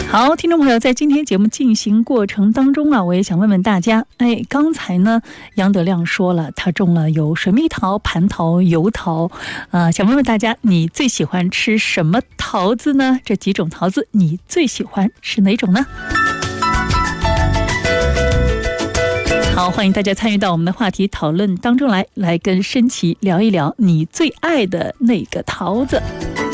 好，听众朋友，在今天节目进行过程当中啊，我也想问问大家，刚才呢，杨德亮说了，他种了有水蜜桃、蟠桃、油桃，想问问大家，你最喜欢吃什么桃子呢？这几种桃子，你最喜欢是哪种呢？好，欢迎大家参与到我们的话题讨论当中来跟申奇聊一聊你最爱的那个桃子。